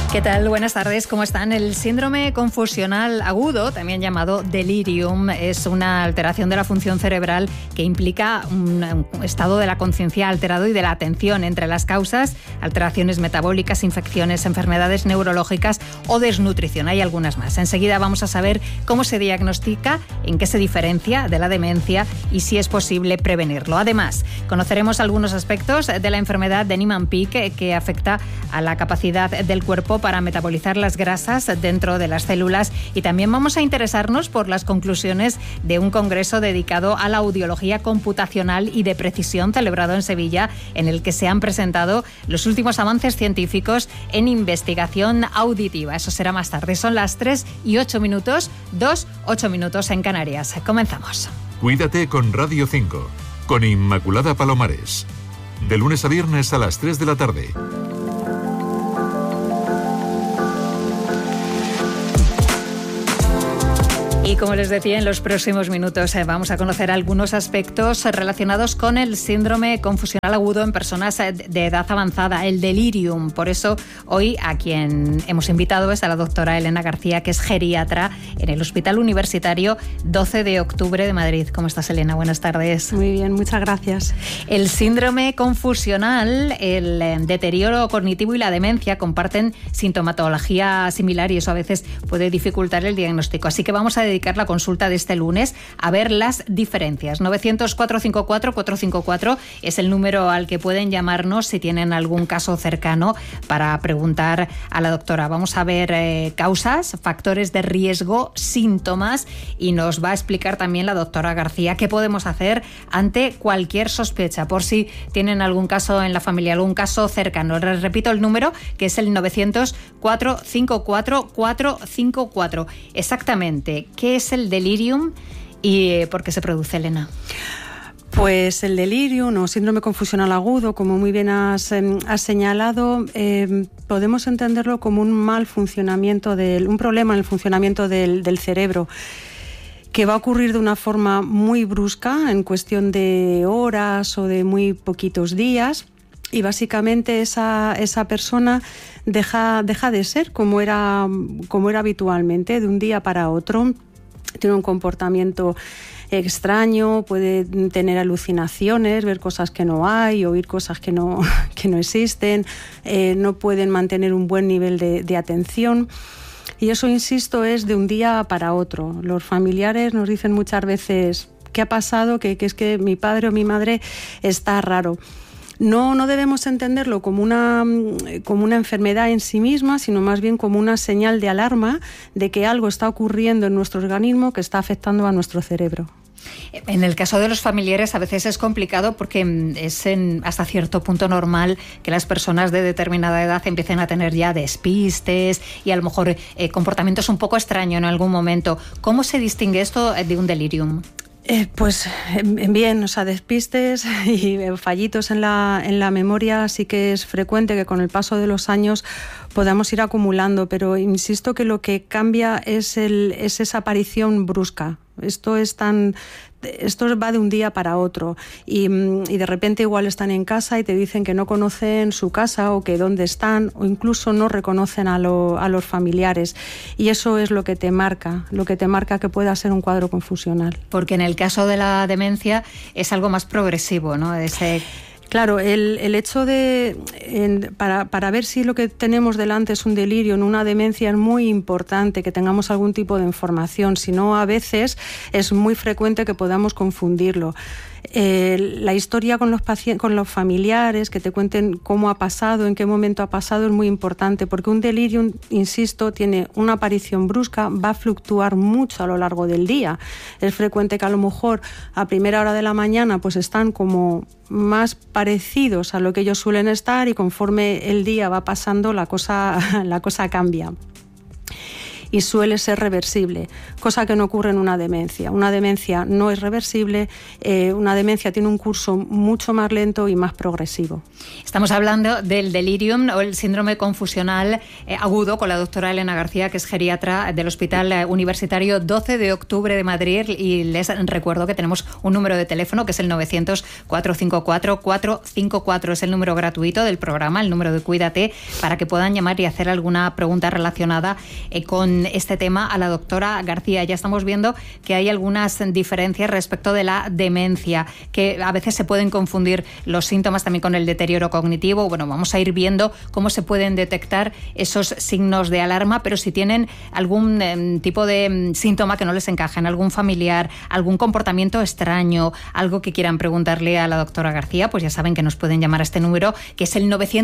¿Qué tal? Buenas tardes, ¿cómo están? El síndrome confusional agudo, también llamado delirium, es una alteración de la función cerebral que implica un estado de la conciencia alterado y de la atención. Entre las causas, alteraciones metabólicas, infecciones, enfermedades neurológicas o desnutrición. Hay algunas más. Enseguida vamos a saber cómo se diagnostica, en qué se diferencia de la demencia y si es posible prevenirlo. Además, conoceremos algunos aspectos de la enfermedad de Niemann-Pick que afecta a la capacidad del cuerpo para metabolizar las grasas dentro de las células, y también vamos a interesarnos por las conclusiones de un congreso dedicado a la audiología computacional y de precisión celebrado en Sevilla, en el que se han presentado los últimos avances científicos en investigación auditiva. Eso será más tarde. Son las 3:08, 8 minutos en Canarias. Comenzamos. Cuídate con Radio 5, con Inmaculada Palomares. De lunes a viernes a las 3 de la tarde. Y como les decía, en los próximos minutos vamos a conocer algunos aspectos relacionados con el síndrome confusional agudo en personas de edad avanzada, el delirium. Por eso hoy a quien hemos invitado es a la doctora Elena García, que es geriatra en el Hospital Universitario 12 de Octubre de Madrid. ¿Cómo estás, Elena? Buenas tardes. Muy bien, muchas gracias. El síndrome confusional, el deterioro cognitivo y la demencia comparten sintomatología similar y eso a veces puede dificultar el diagnóstico. Así que vamos a dedicar la consulta de este lunes a ver las diferencias. 900-454-454 es el número al que pueden llamarnos si tienen algún caso cercano para preguntar a la doctora. Vamos a ver causas, factores de riesgo, síntomas, y nos va a explicar también la doctora García qué podemos hacer ante cualquier sospecha, por si tienen algún caso en la familia, algún caso cercano. Les repito el número, que es el 900-454-454. Exactamente, ¿qué es el delirium y por qué se produce, Elena? Pues el delirium o síndrome confusional agudo, como muy bien has señalado, podemos entenderlo como un mal funcionamiento, un problema en el funcionamiento del cerebro, que va a ocurrir de una forma muy brusca, en cuestión de horas o de muy poquitos días. Y básicamente esa persona deja de ser como era habitualmente, de un día para otro. Tiene un comportamiento extraño, puede tener alucinaciones, ver cosas que no hay, oír cosas que no existen, no pueden mantener un buen nivel de atención. Y eso, insisto, es de un día para otro. Los familiares nos dicen muchas veces: ¿qué ha pasado? Que es que mi padre o mi madre está raro. No debemos entenderlo como una enfermedad en sí misma, sino más bien como una señal de alarma de que algo está ocurriendo en nuestro organismo que está afectando a nuestro cerebro. En el caso de los familiares a veces es complicado porque es hasta cierto punto normal que las personas de determinada edad empiecen a tener ya despistes y a lo mejor comportamientos un poco extraños en algún momento. ¿Cómo se distingue esto de un delirium? Pues bien, despistes y fallitos en la memoria sí que es frecuente que con el paso de los años podamos ir acumulando, pero insisto que lo que cambia es esa aparición brusca. Esto va de un día para otro y de repente igual están en casa y te dicen que no conocen su casa o que dónde están, o incluso no reconocen a los familiares, y eso es lo que te marca que pueda ser un cuadro confusional. Porque en el caso de la demencia es algo más progresivo, ¿no? Claro, el hecho para ver si lo que tenemos delante es un delirio, en una demencia, es muy importante que tengamos algún tipo de información, si no a veces es muy frecuente que podamos confundirlo. La historia con los familiares, que te cuenten cómo ha pasado, en qué momento ha pasado, es muy importante, porque un delirium, insisto, tiene una aparición brusca, va a fluctuar mucho a lo largo del día. Es frecuente que a lo mejor a primera hora de la mañana pues están como más parecidos a lo que ellos suelen estar, y conforme el día va pasando la cosa cambia. y suele ser reversible, cosa que no ocurre en una demencia. Una demencia no es reversible, una demencia tiene un curso mucho más lento y más progresivo. Estamos hablando del delirium o el síndrome confusional agudo con la doctora Elena García, que es geriatra del Hospital Universitario 12 de Octubre de Madrid, y les recuerdo que tenemos un número de teléfono que es el 900-454-454, es el número gratuito del programa, el número de Cuídate, para que puedan llamar y hacer alguna pregunta relacionada con este tema a la doctora García. Ya estamos viendo que hay algunas diferencias respecto de la demencia, que a veces se pueden confundir los síntomas también con el deterioro cognitivo. Bueno, vamos a ir viendo cómo se pueden detectar esos signos de alarma, pero si tienen algún tipo de síntoma que no les encaja en algún familiar, algún comportamiento extraño, algo que quieran preguntarle a la doctora García, pues ya saben que nos pueden llamar a este número, que es el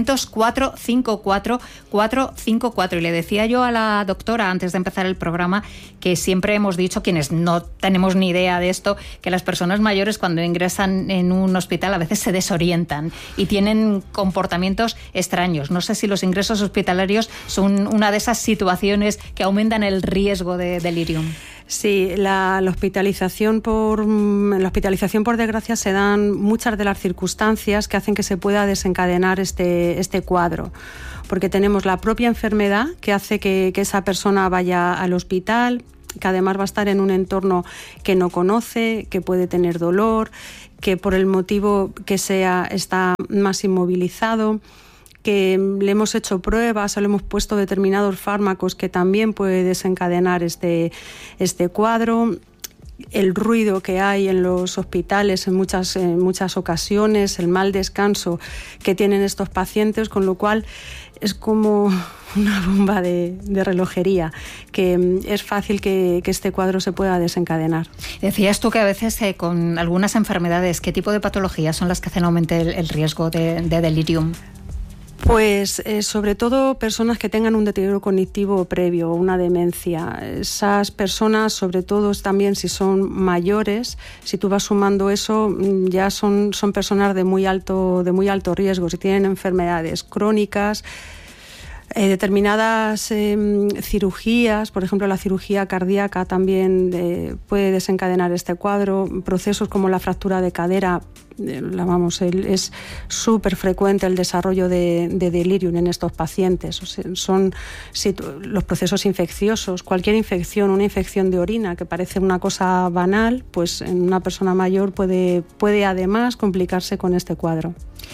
900-454-454. Y le decía yo a la doctora antes de empezar el programa que siempre hemos dicho, quienes no tenemos ni idea de esto, que las personas mayores cuando ingresan en un hospital a veces se desorientan y tienen comportamientos extraños. No sé si los ingresos hospitalarios son una de esas situaciones que aumentan el riesgo de delirium. Sí, la hospitalización por desgracia se dan muchas de las circunstancias que hacen que se pueda desencadenar este cuadro, porque tenemos la propia enfermedad que hace que esa persona vaya al hospital, que además va a estar en un entorno que no conoce, que puede tener dolor, que por el motivo que sea está más inmovilizado, que le hemos hecho pruebas o le hemos puesto determinados fármacos que también puede desencadenar este cuadro. El ruido que hay en los hospitales en muchas ocasiones, el mal descanso que tienen estos pacientes, con lo cual es como una bomba de relojería, que es fácil que este cuadro se pueda desencadenar. Decías tú que a veces con algunas enfermedades, ¿qué tipo de patologías son las que hacen aumentar el riesgo de delirium? Pues sobre todo personas que tengan un deterioro cognitivo previo, una demencia. Esas personas, sobre todo también si son mayores, si tú vas sumando eso, ya son personas de muy alto riesgo. Si tienen enfermedades crónicas, determinadas cirugías, por ejemplo la cirugía cardíaca también puede desencadenar este cuadro. Procesos como la fractura de cadera, es súper frecuente el desarrollo de delirium en estos pacientes. O sea, son los procesos infecciosos, cualquier infección, una infección de orina que parece una cosa banal, pues en una persona mayor puede además complicarse con este cuadro.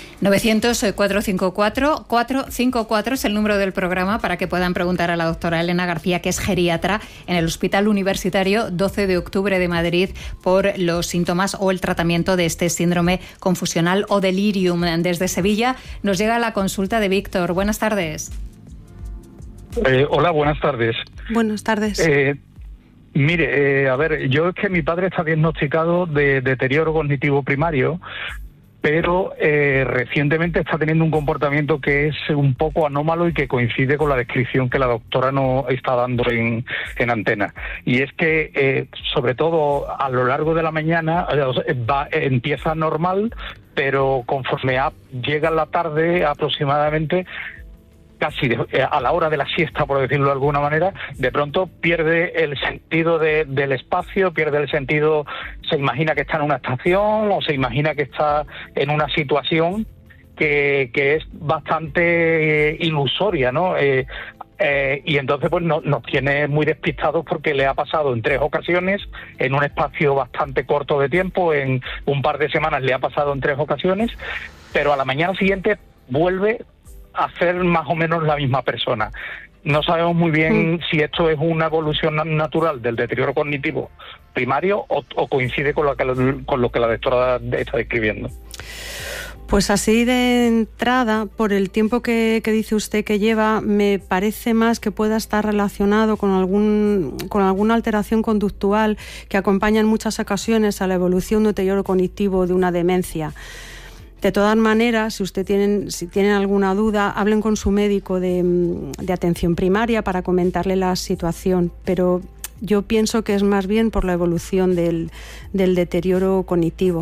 900-454-454 es el número del programa para que puedan preguntar a la doctora Elena García, que es geriatra en el Hospital Universitario 12 de Octubre de Madrid, por los síntomas o el tratamiento de este síndrome confusional o delirium. Desde Sevilla nos llega la consulta de Víctor. Buenas tardes. Hola, buenas tardes. Buenas tardes. Mire, a ver, yo es que mi padre está diagnosticado de deterioro cognitivo primario, pero recientemente está teniendo un comportamiento que es un poco anómalo y que coincide con la descripción que la doctora nos está dando en antena. Y es que, sobre todo a lo largo de la mañana, empieza normal, pero conforme llega la tarde aproximadamente, casi a la hora de la siesta, por decirlo de alguna manera, de pronto pierde el sentido del espacio, pierde el sentido, se imagina que está en una estación o se imagina que está en una situación que es bastante ilusoria, ¿no? Y entonces pues nos tiene muy despistados porque le ha pasado en 3 ocasiones, en un espacio bastante corto de tiempo, en un par de semanas le ha pasado en 3 ocasiones, pero a la mañana siguiente vuelve a ser más o menos la misma persona. No sabemos muy bien si esto es una evolución natural del deterioro cognitivo primario o coincide con lo que la doctora está describiendo. Pues así de entrada, por el tiempo que dice usted que lleva, me parece más que pueda estar relacionado con alguna alteración conductual que acompaña en muchas ocasiones a la evolución de un deterioro cognitivo de una demencia. De todas maneras, si tienen alguna duda, hablen con su médico de atención primaria para comentarle la situación, pero yo pienso que es más bien por la evolución del deterioro cognitivo.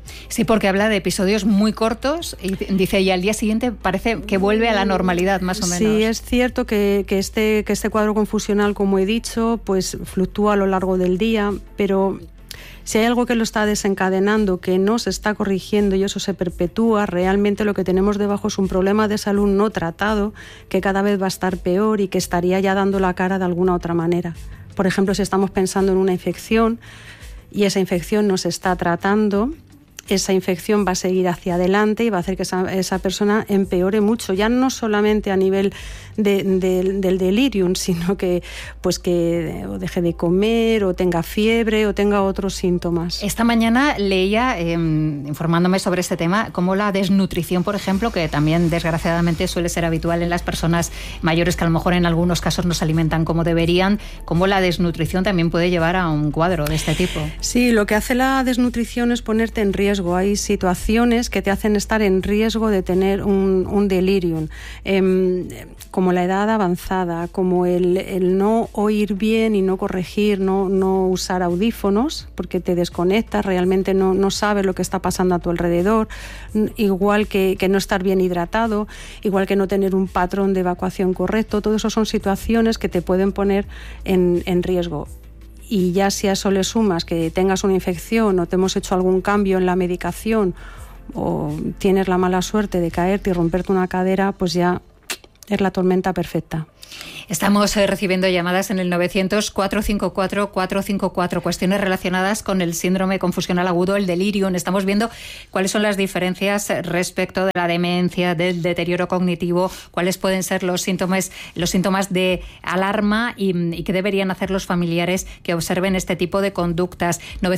Sí, porque habla de episodios muy cortos y dice, y al día siguiente parece que vuelve a la normalidad, más o menos. Sí, es cierto que este cuadro confusional, como he dicho, pues fluctúa a lo largo del día, pero si hay algo que lo está desencadenando, que no se está corrigiendo y eso se perpetúa, realmente lo que tenemos debajo es un problema de salud no tratado, que cada vez va a estar peor y que estaría ya dando la cara de alguna otra manera. Por ejemplo, si estamos pensando en una infección y esa infección no se está tratando, esa infección va a seguir hacia adelante y va a hacer que esa persona empeore mucho, ya no solamente a nivel del delirium, sino que o deje de comer, o tenga fiebre, o tenga otros síntomas. Esta mañana leía, informándome sobre este tema, cómo la desnutrición, por ejemplo, que también desgraciadamente suele ser habitual en las personas mayores que a lo mejor en algunos casos no se alimentan como deberían, cómo la desnutrición también puede llevar a un cuadro de este tipo. Sí, lo que hace la desnutrición es ponerte en riesgo. Hay situaciones que te hacen estar en riesgo de tener un delirium, como la edad avanzada, como el no oír bien y no corregir, no usar audífonos porque te desconectas, realmente no sabes lo que está pasando a tu alrededor, igual que no estar bien hidratado, igual que no tener un patrón de evacuación correcto. Todo eso son situaciones que te pueden poner en riesgo. Y ya si a eso le sumas que tengas una infección o te hemos hecho algún cambio en la medicación o tienes la mala suerte de caerte y romperte una cadera, pues ya es la tormenta perfecta. Estamos recibiendo llamadas en el 900-454-454, cuestiones relacionadas con el síndrome confusional agudo, el delirium. Estamos viendo cuáles son las diferencias respecto de la demencia, del deterioro cognitivo, cuáles pueden ser los síntomas de alarma y qué deberían hacer los familiares que observen este tipo de conductas.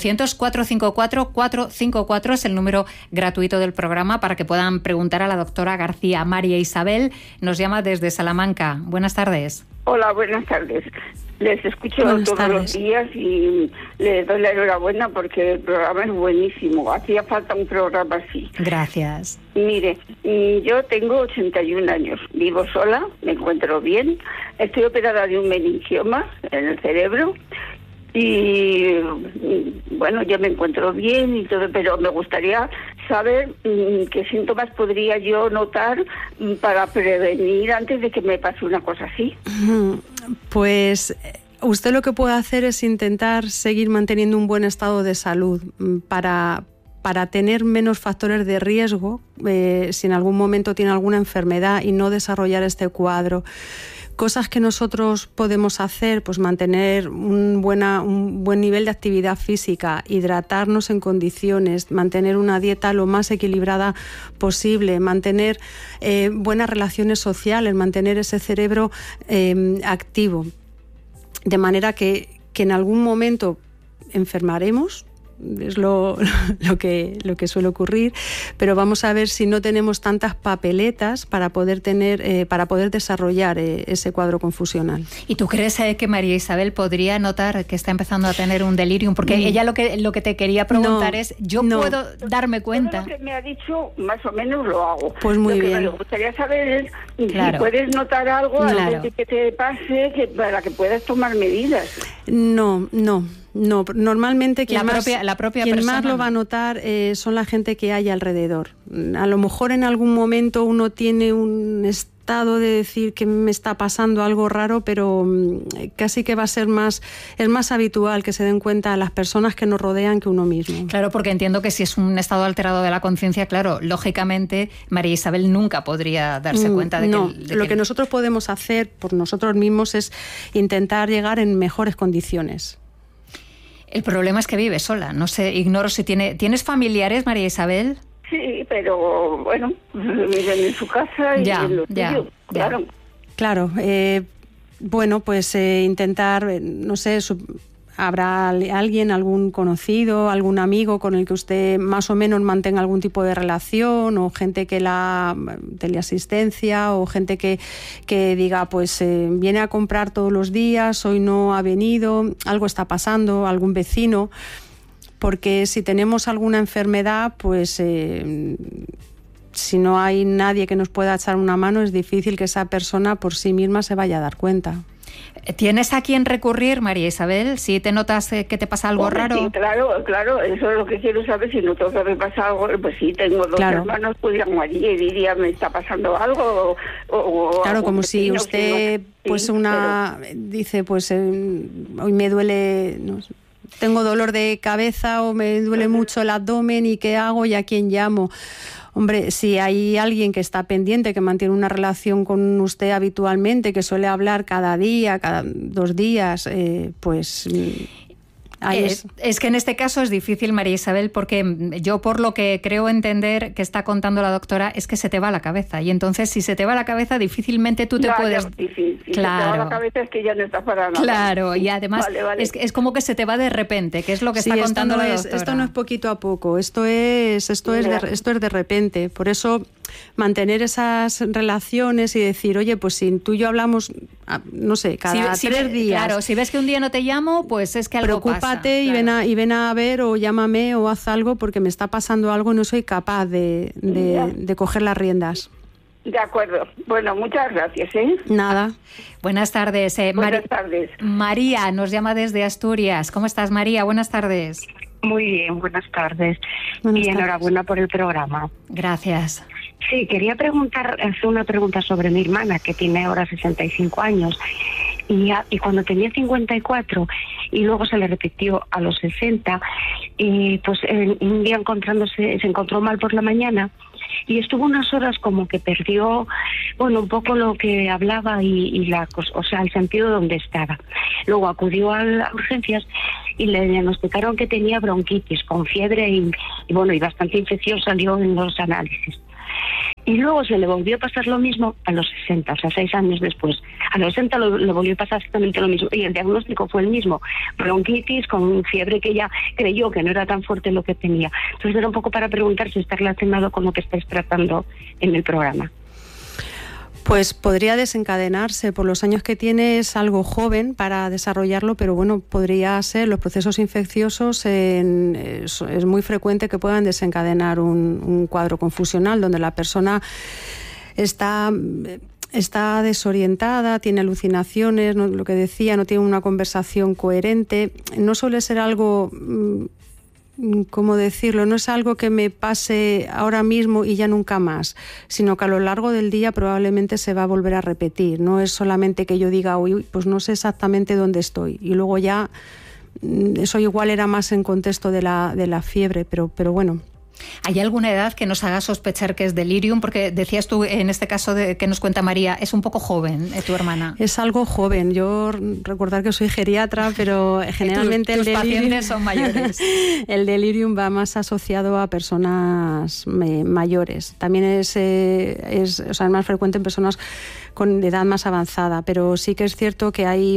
900-454-454 es el número gratuito del programa para que puedan preguntar a la doctora García. María Isabel nos llama desde Salamanca. Buenas tardes. Hola, buenas tardes. Les escucho todos los días y les doy la enhorabuena porque el programa es buenísimo. Hacía falta un programa así. Gracias. Mire, yo tengo 81 años, vivo sola, me encuentro bien, estoy operada de un meningioma en el cerebro y bueno, yo me encuentro bien y todo, pero me gustaría saber qué síntomas podría yo notar para prevenir antes de que me pase una cosa así. Pues usted lo que puede hacer es intentar seguir manteniendo un buen estado de salud para tener menos factores de riesgo si en algún momento tiene alguna enfermedad y no desarrollar este cuadro. Cosas que nosotros podemos hacer, pues mantener un buen nivel de actividad física, hidratarnos en condiciones, mantener una dieta lo más equilibrada posible, mantener buenas relaciones sociales, mantener ese cerebro activo, de manera que en algún momento enfermaremos. Es lo que suele ocurrir, pero vamos a ver si no tenemos tantas papeletas para poder desarrollar ese cuadro confusional. ¿Y tú crees que María Isabel podría notar que está empezando a tener un delirium? Porque ella lo que te quería preguntar es, puedo darme cuenta. Todo lo que me ha dicho, más o menos lo hago. Pues muy bien. Lo que me gustaría saber es si puedes notar algo antes de que te pase, para que puedas tomar medidas. No, normalmente quien más lo va a notar son la gente que hay alrededor. A lo mejor en algún momento uno tiene un estado de decir que me está pasando algo raro, pero casi que va a ser es más habitual que se den cuenta las personas que nos rodean que uno mismo. Claro, porque entiendo que si es un estado alterado de la conciencia, claro, lógicamente María Isabel nunca podría darse cuenta de que... Lo que nosotros podemos hacer por nosotros mismos es intentar llegar en mejores condiciones. El problema es que vive sola. No sé, ignoro si ¿Tienes familiares, María Isabel? Sí, pero bueno, viven en su casa y en lo suyo, claro. Claro, bueno, pues intentar, no sé, habrá alguien, algún conocido, algún amigo con el que usted más o menos mantenga algún tipo de relación, o gente que la teleasistencia, o gente que diga, pues viene a comprar todos los días, hoy no ha venido, algo está pasando, algún vecino, porque si tenemos alguna enfermedad, pues si no hay nadie que nos pueda echar una mano, es difícil que esa persona por sí misma se vaya a dar cuenta. ¿Tienes a quién recurrir, María Isabel? Si te notas que te pasa algo raro. Sí, claro, eso es lo que quiero saber. Si noto que me pasa algo, pues sí, tengo dos hermanos, pues llamaría y diría, me está pasando algo. Claro, como si usted, dice, pues hoy me duele, no sé, tengo dolor de cabeza o me duele mucho el abdomen, ¿y qué hago y a quién llamo? Hombre, si hay alguien que está pendiente, que mantiene una relación con usted habitualmente, que suele hablar cada día, cada 2 días, pues... Es que en este caso es difícil, María Isabel, porque yo, por lo que creo entender que está contando la doctora, es que se te va la cabeza. Y entonces, si se te va la cabeza, difícilmente tú te puedes... Si te va la cabeza es que ya no está para nada. Claro, y además vale. Es como que se te va de repente, que es lo que está contando la doctora. Esto no es poquito a poco, esto es de repente. Por eso, mantener esas relaciones y decir, oye, pues si tú y yo hablamos, no sé, cada 3 días... Claro, si ves que un día no te llamo, pues es que algo pasa. Y ven a ver o llámame o haz algo porque me está pasando algo y no soy capaz de coger las riendas. De acuerdo. Bueno, muchas gracias. Nada. Buenas tardes. Buenas tardes. María nos llama desde Asturias. ¿Cómo estás, María? Buenas tardes. Muy bien, buenas tardes. Enhorabuena por el programa. Gracias. Sí, quería hacer una pregunta sobre mi hermana, que tiene ahora 65 años. Y cuando tenía 54 y luego se le repitió a los 60, y pues un día se encontró mal por la mañana y estuvo unas horas como que perdió, un poco lo que hablaba y el sentido de donde estaba. Luego acudió a las urgencias y le diagnosticaron que tenía bronquitis con fiebre y bastante infección, salió en los análisis. Y luego se le volvió a pasar lo mismo a los 60, o sea, 6 años después. A los 60 le volvió a pasar exactamente lo mismo. Y el diagnóstico fue el mismo. Bronquitis con fiebre que ella creyó que no era tan fuerte lo que tenía. Entonces era un poco para preguntar si está relacionado con lo que estáis tratando en el programa. Pues podría desencadenarse. Por los años que tiene es algo joven para desarrollarlo, pero podría ser. Los procesos infecciosos es muy frecuente que puedan desencadenar un cuadro confusional donde la persona está desorientada, tiene alucinaciones, lo que decía, no tiene una conversación coherente. No suele ser algo... ¿cómo decirlo? No es algo que me pase ahora mismo y ya nunca más, sino que a lo largo del día probablemente se va a volver a repetir. No es solamente que yo diga, uy, pues no sé exactamente dónde estoy. Y luego ya, eso igual era más en contexto de la fiebre, pero bueno. ¿Hay alguna edad que nos haga sospechar que es delirium? Porque decías tú, en este caso que nos cuenta María, es un poco joven, tu hermana. Es algo joven. Yo recordar que soy geriatra, pero generalmente tus pacientes son mayores. El delirium va más asociado a personas mayores. También es más frecuente en personas con edad más avanzada, pero sí que es cierto que hay,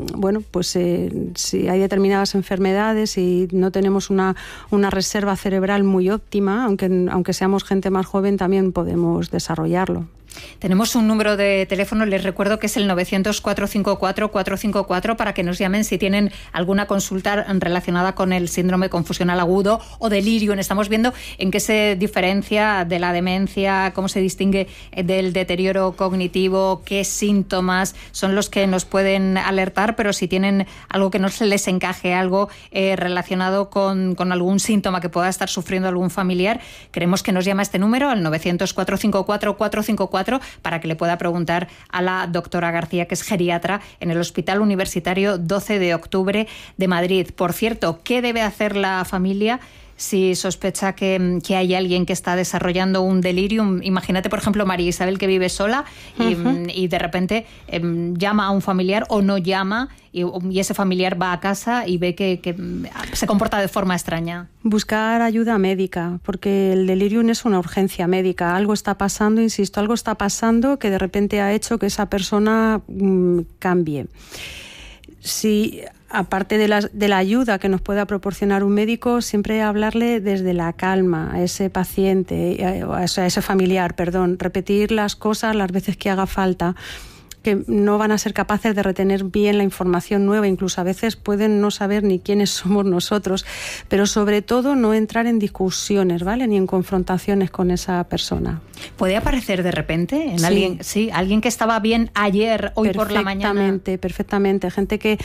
si hay determinadas enfermedades y no tenemos una reserva cerebral muy óptima, aunque seamos gente más joven, también podemos desarrollarlo. Tenemos un número de teléfono, les recuerdo que es el 900-454-454 para que nos llamen si tienen alguna consulta relacionada con el síndrome confusional agudo o delirium. Estamos viendo en qué se diferencia de la demencia, cómo se distingue del deterioro cognitivo, qué síntomas son los que nos pueden alertar, pero si tienen algo que no se les encaje, algo relacionado con algún síntoma que pueda estar sufriendo algún familiar, queremos que nos llame a este número, al 900-454-454, para que le pueda preguntar a la doctora García, que es geriatra en el Hospital Universitario 12 de Octubre de Madrid. Por cierto, ¿qué debe hacer la familia si sospecha que hay alguien que está desarrollando un delirium? Imagínate, por ejemplo, María Isabel, que vive sola y de repente llama a un familiar o no llama y ese familiar va a casa y ve que se comporta de forma extraña. Buscar ayuda médica, porque el delirium es una urgencia médica. Algo está pasando, insisto, algo está pasando que de repente ha hecho que esa persona cambie. Si aparte de la ayuda que nos pueda proporcionar un médico, siempre hablarle desde la calma a ese paciente, a ese familiar, repetir las cosas las veces que haga falta, que no van a ser capaces de retener bien la información nueva, incluso a veces pueden no saber ni quiénes somos nosotros, pero sobre todo no entrar en discusiones, ¿vale? Ni en confrontaciones con esa persona. ¿Puede aparecer de repente en alguien, alguien que estaba bien ayer, hoy por la mañana? Perfectamente. Gente que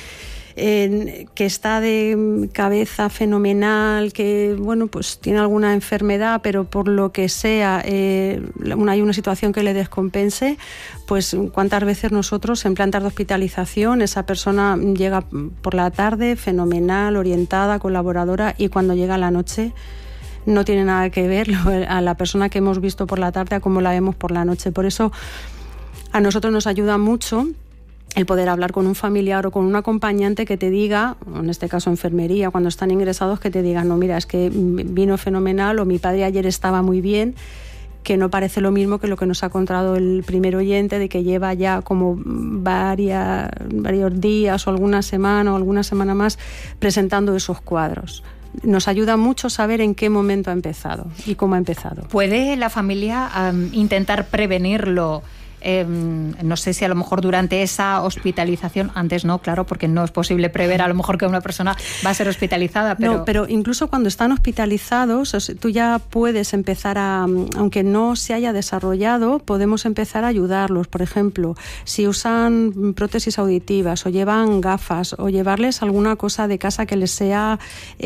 está de cabeza fenomenal, que bueno, pues tiene alguna enfermedad, pero por lo que sea hay una situación que le descompense, pues cuántas veces nosotros en plantas de hospitalización esa persona llega por la tarde fenomenal, orientada, colaboradora, y cuando llega la noche no tiene nada que ver a la persona que hemos visto por la tarde a como la vemos por la noche. Por eso a nosotros nos ayuda mucho el poder hablar con un familiar o con un acompañante que te diga, en este caso enfermería, cuando están ingresados, que te digan, no, mira, es que vino fenomenal, o mi padre ayer estaba muy bien, que no parece lo mismo que lo que nos ha contado el primer oyente, de que lleva ya como varios días o alguna semana más presentando esos cuadros. Nos ayuda mucho saber en qué momento ha empezado y cómo ha empezado. ¿Puede la familia intentar prevenirlo? No sé si a lo mejor durante esa hospitalización, antes no, claro, porque no es posible prever a lo mejor que una persona va a ser hospitalizada, pero... No, pero incluso cuando están hospitalizados, tú ya puedes empezar aunque no se haya desarrollado, podemos empezar a ayudarlos. Por ejemplo, si usan prótesis auditivas o llevan gafas, o llevarles alguna cosa de casa que les sea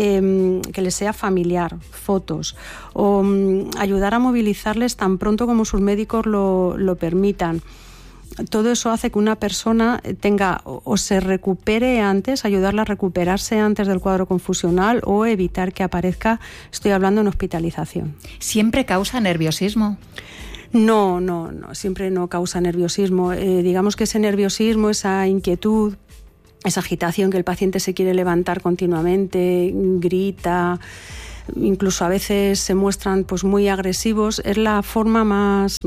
familiar, fotos, o ayudar a movilizarles tan pronto como sus médicos lo permitan. Todo eso hace que una persona tenga o se recupere antes, ayudarla a recuperarse antes del cuadro confusional, o evitar que aparezca, estoy hablando en hospitalización. ¿Siempre causa nerviosismo? No, siempre no causa nerviosismo. Digamos que ese nerviosismo, esa inquietud, esa agitación, que el paciente se quiere levantar continuamente, grita, incluso a veces se muestran pues muy agresivos, es la forma más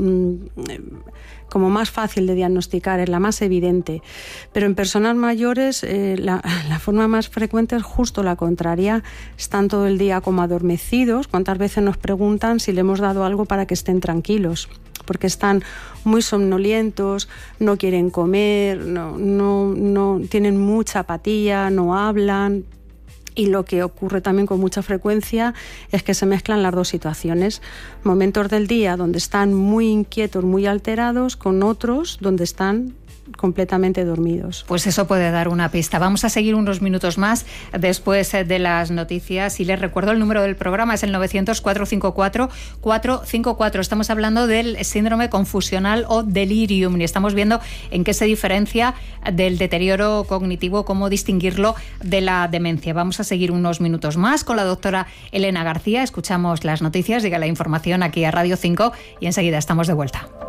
fácil de diagnosticar, es la más evidente. Pero en personas mayores la forma más frecuente es justo la contraria. Están todo el día como adormecidos. ¿Cuántas veces nos preguntan si le hemos dado algo para que estén tranquilos? Porque están muy somnolientos, no quieren comer, no tienen mucha apatía, no hablan. Y lo que ocurre también con mucha frecuencia es que se mezclan las dos situaciones. Momentos del día donde están muy inquietos, muy alterados, con otros donde están completamente dormidos. Pues eso puede dar una pista. Vamos a seguir unos minutos más después de las noticias, y les recuerdo el número del programa, es el 900-454-454. Estamos hablando del síndrome confusional o delirium y estamos viendo en qué se diferencia del deterioro cognitivo, cómo distinguirlo de la demencia. Vamos a seguir unos minutos más con la doctora Elena García. Escuchamos las noticias, llega la información aquí a Radio 5 y enseguida estamos de vuelta.